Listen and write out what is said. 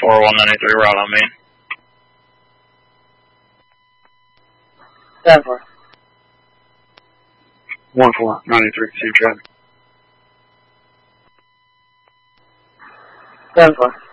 193 route on main. 10-4. 1-4, 93, same traffic. 10-4.